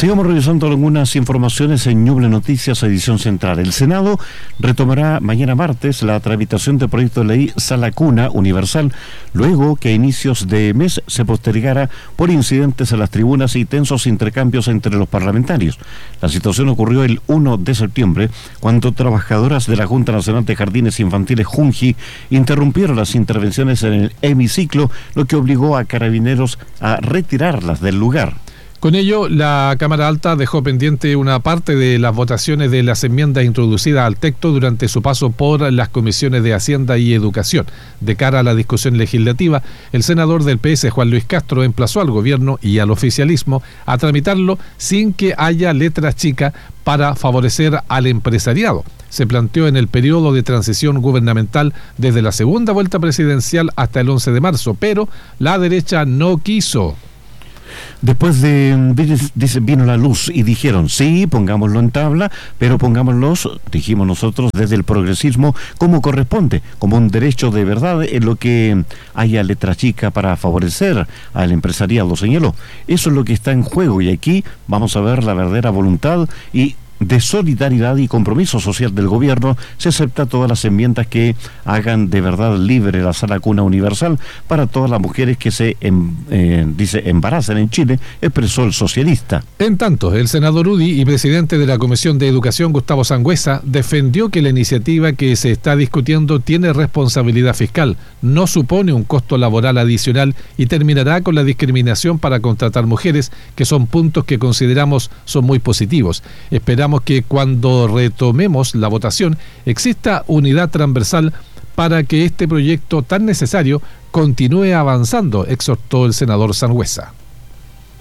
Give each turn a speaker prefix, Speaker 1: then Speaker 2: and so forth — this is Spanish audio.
Speaker 1: Sigamos revisando algunas informaciones en Ñuble Noticias, edición central. El Senado retomará mañana martes la tramitación del proyecto de ley Sala Cuna Universal, luego que a inicios de mes se postergara por incidentes en las tribunas y tensos intercambios entre los parlamentarios. La situación ocurrió el 1 de septiembre, cuando trabajadoras de la Junta Nacional de Jardines Infantiles Junji interrumpieron las intervenciones en el hemiciclo, lo que obligó a carabineros a retirarlas del lugar.
Speaker 2: Con ello, la Cámara Alta dejó pendiente una parte de las votaciones de las enmiendas introducidas al texto durante su paso por las comisiones de Hacienda y Educación. De cara a la discusión legislativa, el senador del PS, Juan Luis Castro, emplazó al gobierno y al oficialismo a tramitarlo sin que haya letra chica para favorecer al empresariado. Se planteó en el periodo de transición gubernamental desde la segunda vuelta presidencial hasta el 11 de marzo, pero la derecha no quiso.
Speaker 1: Después vino la luz y dijeron, sí, pongámoslo en tabla, pero pongámoslos, dijimos nosotros, desde el progresismo como corresponde, como un derecho de verdad en lo que haya letra chica para favorecer al empresariado, señaló. Eso es lo que está en juego y aquí vamos a ver la verdadera voluntad y de solidaridad y compromiso social del gobierno. Se acepta todas las enmiendas que hagan de verdad libre la Sala Cuna Universal para todas las mujeres que se embarazan en Chile, expresó el socialista.
Speaker 2: En tanto, el senador UDI y presidente de la Comisión de Educación, Gustavo Sangüesa, defendió que la iniciativa que se está discutiendo tiene responsabilidad fiscal, no supone un costo laboral adicional y terminará con la discriminación para contratar mujeres, que son puntos que consideramos son muy positivos. Esperamos que cuando retomemos la votación exista unidad transversal para que este proyecto tan necesario continúe avanzando, exhortó el senador Sangüesa.